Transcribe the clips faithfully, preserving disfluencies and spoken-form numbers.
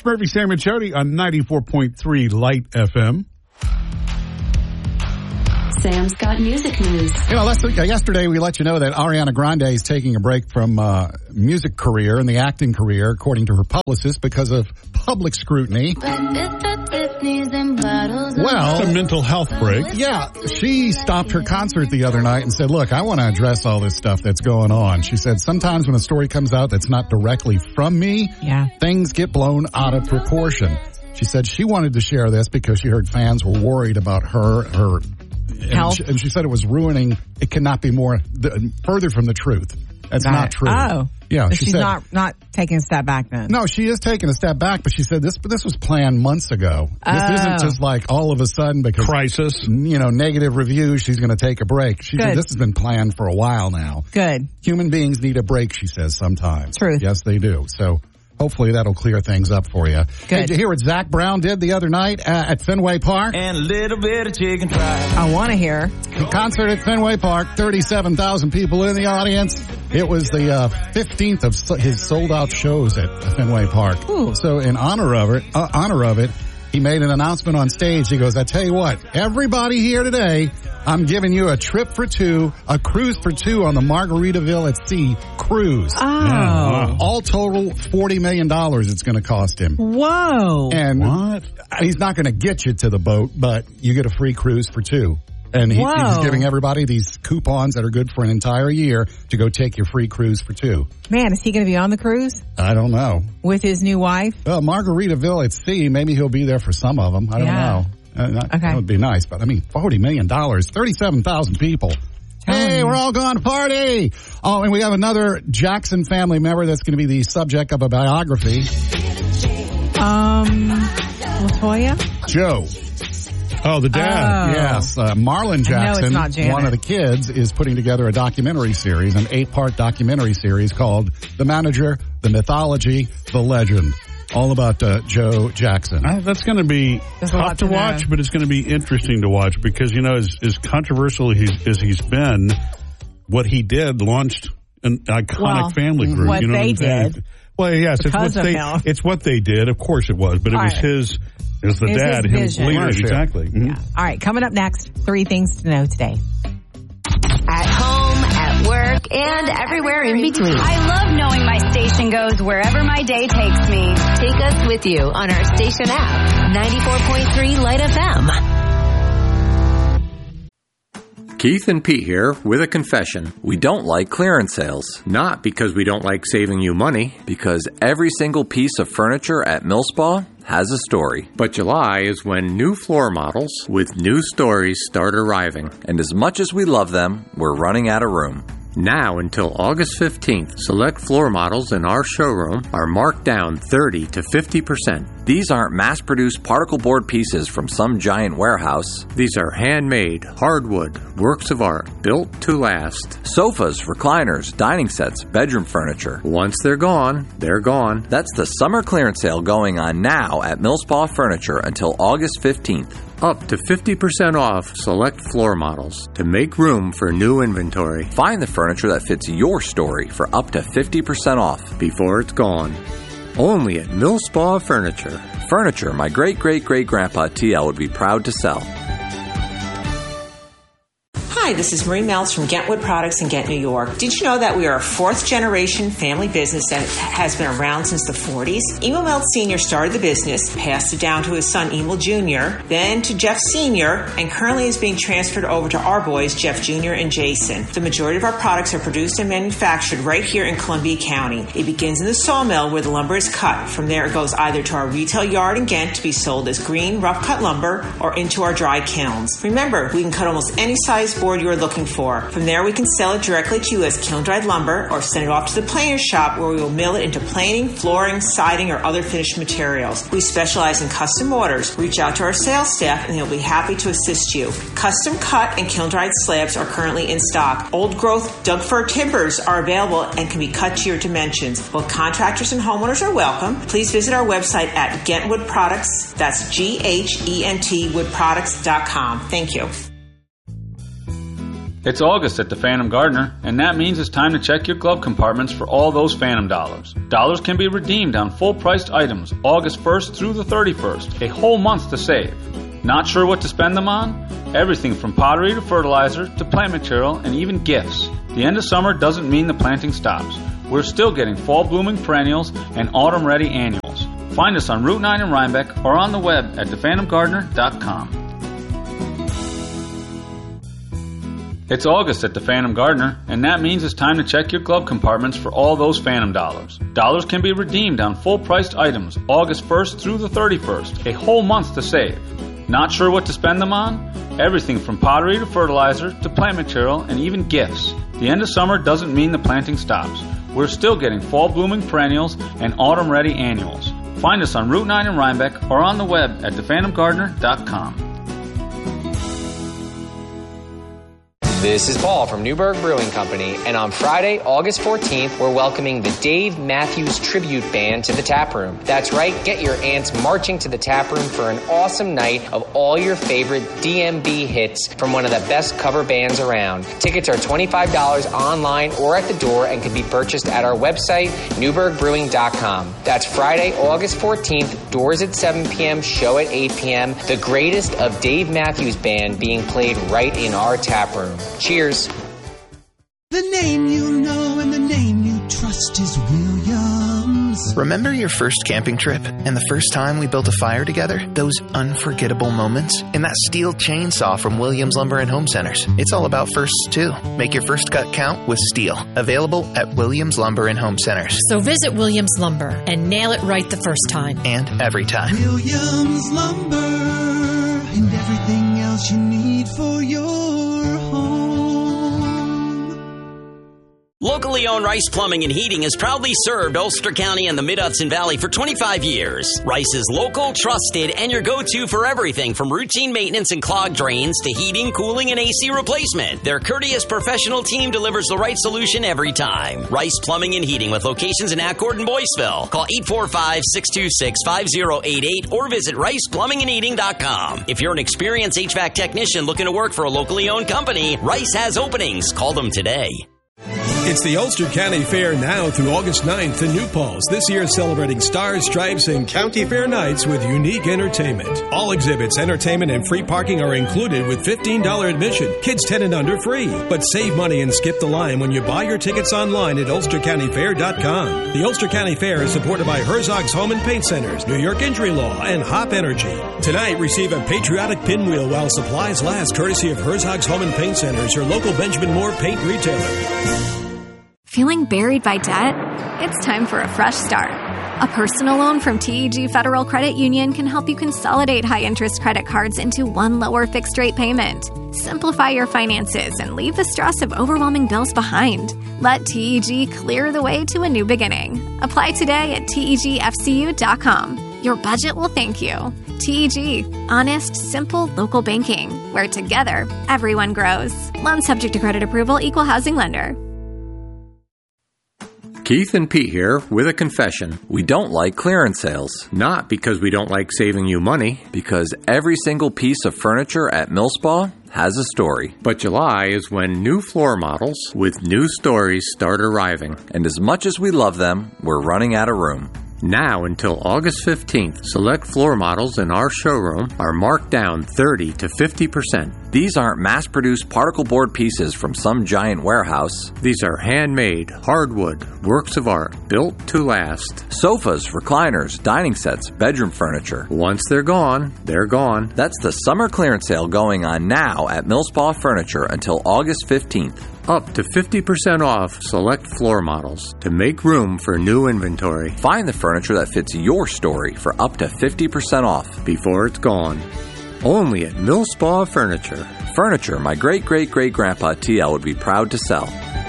Murphy, Sam, and Jody on ninety-four point three Light F M. Sam's got music news. You know, last week, uh, yesterday we let you know that Ariana Grande is taking a break from uh, music career and the acting career, according to her publicist, because of public scrutiny. Well, it's a mental health break. Yeah, she stopped her concert the other night and said, look, I want to address all this stuff that's going on. She said, sometimes when a story comes out that's not directly from me, yeah. things get blown out of proportion. She said she wanted to share this because she heard fans were worried about her, her health. And she, and she said it was ruining, it cannot be more the, further from the truth. That's Got not it. true. Oh. Yeah, but she she's said, not, not taking a step back then. No, she is taking a step back, but she said this this was planned months ago. Oh. This isn't just like all of a sudden because crisis, you know, negative reviews, she's going to take a break. She Good. said this has been planned for a while now. Good. Human beings need a break, she says, sometimes. Truth. Yes, they do. So hopefully that'll clear things up for you. Good. Did you hear what Zach Brown did the other night uh, at Fenway Park? And a little bit of chicken fried. I want to hear. The concert at Fenway Park, thirty-seven thousand people in the audience. It was the uh, fifteenth of so- his sold-out shows at Fenway Park. Ooh. So in honor of it, uh, honor of it, he made an announcement on stage. He goes, I tell you what, everybody here today, I'm giving you a trip for two, a cruise for two on the Margaritaville at Sea cruise. Oh. wow. All total, forty million dollars it's going to cost him. Whoa. And What? he's not going to get you to the boat, but you get a free cruise for two. And he, he's giving everybody these coupons that are good for an entire year to go take your free cruise for two. Man, is he going to be on the cruise I don't know. with his new wife? Well, Margaritaville at Sea, maybe he'll be there for some of them. I don't Yeah. know. Uh, that, Okay. that would be nice. But, I mean, forty million dollars, thirty-seven thousand people. Hey, we're all going to party. Oh, and we have another Jackson family member that's going to be the subject of a biography. Um, Latoya? Joe. Oh, the dad. Oh. Yes, uh, Marlon I know it's Jackson, not Janet. one of the kids, is putting together a documentary series, an eight-part documentary series called The Manager, The Mythology, The Legend. All about uh, Joe Jackson. Uh, that's going to be There's a tough lot to to watch, know. but it's going to be interesting to watch because, you know, as, as controversial he's, as he's been, what he did launched an iconic Well, family group. what you know they what I'm saying? did. Well, yes, it's Because what, of they, him. it's what they did. Of course it was, but it All was right. his, as the It was dad, his his vision. leader. Ownership. Exactly. Mhm. Yeah. All right, coming up next, three things to know today. At home, at work, and everywhere in between. I love knowing my station goes wherever my day takes me. Take us with you on our station app, ninety-four point three Light F M. Keith and Pete here with a confession. We don't like clearance sales. Not because we don't like saving you money, because every single piece of furniture at Millspa has a story. But July is when new floor models with new stories start arriving. And as much as we love them, we're running out of room. Now until August fifteenth, select floor models in our showroom are marked down thirty to fifty percent. These aren't mass-produced particle board pieces from some giant warehouse. These are handmade, hardwood, works of art, built to last. Sofas, recliners, dining sets, bedroom furniture. Once they're gone, they're gone. That's the summer clearance sale going on now at Millspa Furniture until August fifteenth. Up to fifty percent off select floor models to make room for new inventory. Find the furniture that fits your story for up to fifty percent off before it's gone. Only at Millspa Furniture. Furniture my great-great-great-grandpa T L would be proud to sell. Hi, this is Marie Meltz from Gentwood Products in Ghent, New York. Did you know that we are a fourth generation family business that has been around since the forties? Emil Meltz Senior started the business, passed it down to his son Emil Junior, then to Jeff Senior, and currently is being transferred over to our boys, Jeff Junior and Jason. The majority of our products are produced and manufactured right here in Columbia County. It begins in the sawmill where the lumber is cut. From there, it goes either to our retail yard in Ghent to be sold as green, rough cut lumber or into our dry kilns. Remember, we can cut almost any size board you are looking for. From there, we can sell it directly to you as kiln-dried lumber or send it off to the planer shop where we will mill it into planing, flooring, siding, or other finished materials. We specialize in custom orders. Reach out to our sales staff and they'll be happy to assist you. Custom cut and kiln-dried slabs are currently in stock. Old growth Doug fir timbers are available and can be cut to your dimensions. Both contractors and homeowners are welcome. Please visit our website at Gentwood Products. That's G H E N T wood products dot com. Thank you. It's August at the Phantom Gardener, and that means it's time to check your glove compartments for all those Phantom dollars. Dollars can be redeemed on full-priced items August first through the thirty-first, a whole month to save. Not sure what to spend them on? Everything from pottery to fertilizer to plant material and even gifts. The end of summer doesn't mean the planting stops. We're still getting fall-blooming perennials and autumn-ready annuals. Find us on Route nine in Rhinebeck or on the web at the phantom gardener dot com. It's August at the Phantom Gardener, and that means it's time to check your glove compartments for all those Phantom dollars. Dollars can be redeemed on full-priced items August first through the thirty-first, a whole month to save. Not sure what to spend them on? Everything from pottery to fertilizer to plant material and even gifts. The end of summer doesn't mean the planting stops. We're still getting fall-blooming perennials and autumn-ready annuals. Find us on Route nine in Rhinebeck or on the web at the phantom gardener dot com. This is Paul from Newburgh Brewing Company, and on Friday, August fourteenth, we're welcoming the Dave Matthews Tribute Band to the Tap Room. That's right, get your aunts marching to the Tap Room for an awesome night of all your favorite D M B hits from one of the best cover bands around. Tickets are twenty-five dollars online or at the door and can be purchased at our website, newburgh brewing dot com. That's Friday, August fourteenth, doors at seven p.m., show at eight p.m. The greatest of Dave Matthews Band being played right in our tap room. Cheers. The name you know and the name you trust is Williams. Remember your first camping trip and the first time we built a fire together? Those unforgettable moments? And that steel chainsaw from Williams Lumber and Home Centers. It's all about firsts, too. Make your first cut count with steel. Available at Williams Lumber and Home Centers. So visit Williams Lumber and nail it right the first time. And every time. Williams Lumber and everything else you need for your home. Locally owned Rice Plumbing and Heating has proudly served Ulster County and the Mid-Hudson Valley for twenty-five years. Rice is local, trusted, and your go-to for everything from routine maintenance and clogged drains to heating, cooling, and A C replacement. Their courteous professional team delivers the right solution every time. Rice Plumbing and Heating with locations in Accord and Boyceville. Call eight four five, six two six, five zero eight eight or visit rice plumbing and heating dot com. If you're an experienced H V A C technician looking to work for a locally owned company, Rice has openings. Call them today. It's the Ulster County Fair now through August ninth in New Paltz. This year celebrating Stars, Stripes, and County Fair nights with unique entertainment. All exhibits, entertainment, and free parking are included with fifteen dollars admission. Kids ten and under free. But save money and skip the line when you buy your tickets online at ulster county fair dot com. The Ulster County Fair is supported by Herzog's Home and Paint Centers, New York Injury Law, and Hop Energy. Tonight, receive a patriotic pinwheel while supplies last, courtesy of Herzog's Home and Paint Centers, your local Benjamin Moore paint retailer. Feeling buried by debt? It's time for a fresh start. A personal loan from T E G Federal Credit Union can help you consolidate high-interest credit cards into one lower fixed-rate payment. Simplify your finances and leave the stress of overwhelming bills behind. Let T E G clear the way to a new beginning. Apply today at T E G F C U dot com. Your budget will thank you. T E G, honest, simple local banking, where together, everyone grows. Loan subject to credit approval, equal housing lender. Keith and Pete here with a confession. We don't like clearance sales. Not because we don't like saving you money, because every single piece of furniture at Millspa has a story. But July is when new floor models with new stories start arriving. And as much as we love them, we're running out of room. Now until August fifteenth, select floor models in our showroom are marked down thirty to fifty percent. These aren't mass-produced particle board pieces from some giant warehouse. These are handmade, hardwood, works of art, built to last. Sofas, recliners, dining sets, bedroom furniture. Once they're gone, they're gone. That's the summer clearance sale going on now at Millspa Furniture until August fifteenth. Up to fifty percent off select floor models to make room for new inventory. Find the furniture that fits your story for up to fifty percent off before it's gone. Only at Millspa Furniture. Furniture my great-great-great-grandpa T L would be proud to sell.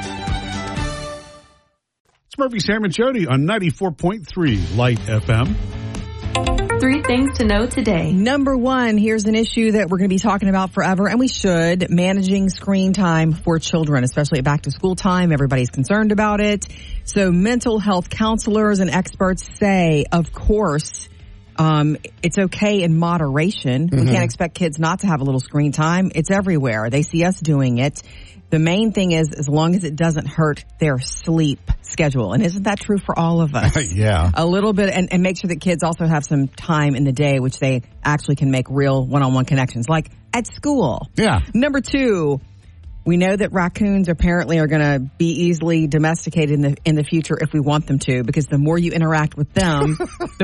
It's Murphy, Sam, and Jody on ninety-four point three Light F M. Three things to know today. Number one, here's an issue that we're going to be talking about forever, and we should, managing screen time for children, especially at back to school time. Everybody's concerned about it. So mental health counselors and experts say, of course, um, it's okay in moderation. Mm-hmm. We can't expect kids not to have a little screen time. It's everywhere. They see us doing it. The main thing is, as long as it doesn't hurt their sleep schedule. And isn't that true for all of us? Yeah. A little bit, and, and make sure that kids also have some time in the day which they actually can make real one-on-one connections, like at school. Yeah. Number two, we know that raccoons apparently are going to be easily domesticated in the in the future if we want them to, because the more you interact with them, the